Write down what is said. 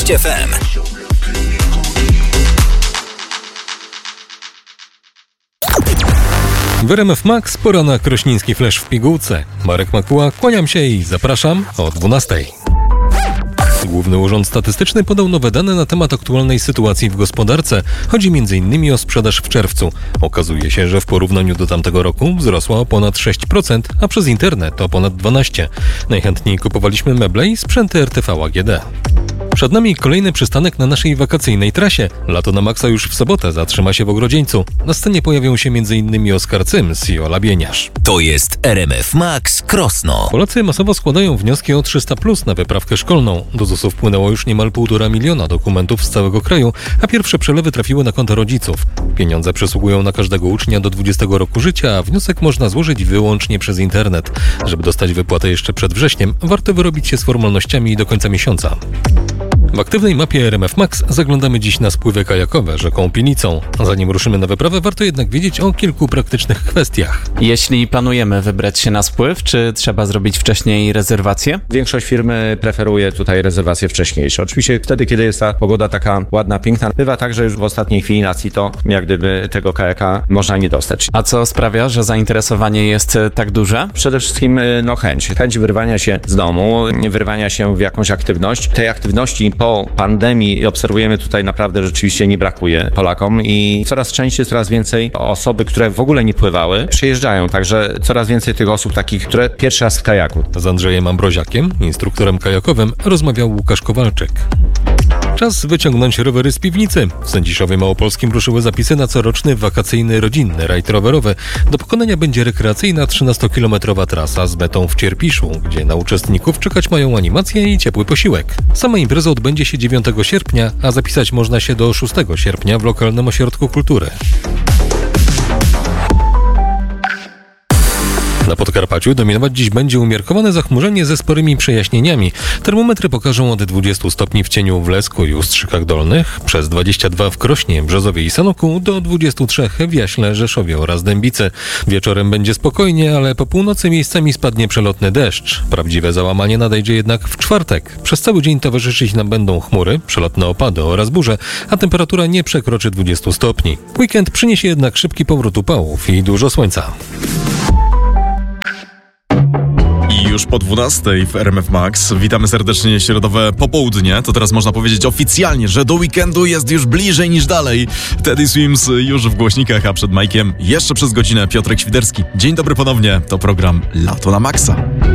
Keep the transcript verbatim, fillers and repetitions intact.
sześć F M. W R M F Max pora na krośnieński flash w pigułce. Marek Makuła, kłaniam się i zapraszam o dwunastej. Główny Urząd Statystyczny podał nowe dane na temat aktualnej sytuacji w gospodarce. Chodzi między innymi o sprzedaż w czerwcu. Okazuje się, że w porównaniu do tamtego roku wzrosła o ponad sześć procent, a przez internet o ponad dwanaście procent. Najchętniej kupowaliśmy meble i sprzęty R T V A G D. Przed nami kolejny przystanek na naszej wakacyjnej trasie. Lato na maksa już w sobotę zatrzyma się w Ogrodzieńcu. Na scenie pojawią się m.in. Oskar Cyms i Ola Bieniasz. To jest R M F Max Krosno. Polacy masowo składają wnioski o trzysta plus na wyprawkę szkolną. Do ZUS-u wpłynęło już niemal półtora miliona dokumentów z całego kraju, a pierwsze przelewy trafiły na konta rodziców. Pieniądze przysługują na każdego ucznia do dwudziestego roku życia, a wniosek można złożyć wyłącznie przez internet. Żeby dostać wypłatę jeszcze przed wrześniem, warto wyrobić się z formalnościami do końca miesiąca. W aktywnej mapie R M F Max zaglądamy dziś na spływy kajakowe rzeką Pilicą. Zanim ruszymy na wyprawę, warto jednak wiedzieć o kilku praktycznych kwestiach. Jeśli planujemy wybrać się na spływ, czy trzeba zrobić wcześniej rezerwację? Większość firmy preferuje tutaj rezerwacje wcześniejsze. Oczywiście wtedy, kiedy jest ta pogoda taka ładna, piękna, bywa tak, że już w ostatniej chwili na to jak gdyby tego kajaka można nie dostać. A co sprawia, że zainteresowanie jest tak duże? Przede wszystkim no chęć. Chęć wyrwania się z domu, wyrwania się w jakąś aktywność. Tej aktywności po pandemii obserwujemy tutaj naprawdę rzeczywiście nie brakuje Polakom i coraz częściej, coraz więcej osoby, które w ogóle nie pływały, przyjeżdżają. Także coraz więcej tych osób takich, które pierwszy raz w kajaku. Z Andrzejem Ambroziakiem, instruktorem kajakowym, rozmawiał Łukasz Kowalczyk. Czas wyciągnąć rowery z piwnicy. W Sędziszowie Małopolskim ruszyły zapisy na coroczny wakacyjny rodzinny rajd rowerowy. Do pokonania będzie rekreacyjna trzynastokilometrowa trasa z metą w Cierpiszu, gdzie na uczestników czekać mają animacje i ciepły posiłek. Sama impreza odbędzie się dziewiątego sierpnia, a zapisać można się do szóstego sierpnia w lokalnym ośrodku kultury. Na Podkarpaciu dominować dziś będzie umiarkowane zachmurzenie ze sporymi przejaśnieniami. Termometry pokażą od dwudziestu stopni w cieniu w Lesku i Ustrzykach Dolnych, przez dwadzieścia dwa w Krośnie, Brzozowie i Sanoku, do dwudziestu trzech w Jaśle, Rzeszowie oraz Dębicy. Wieczorem będzie spokojnie, ale po północy miejscami spadnie przelotny deszcz. Prawdziwe załamanie nadejdzie jednak w czwartek. Przez cały dzień towarzyszyć nam będą chmury, przelotne opady oraz burze, a temperatura nie przekroczy dwudziestu stopni. Weekend przyniesie jednak szybki powrót upałów i dużo słońca. Już po dwunastej w R M F Max. Witamy serdecznie środowe popołudnie. To teraz można powiedzieć oficjalnie, że do weekendu jest już bliżej niż dalej. Teddy Swims już w głośnikach, a przed Majkiem jeszcze przez godzinę Piotrek Świderski. Dzień dobry ponownie. To program Lato na Maxa.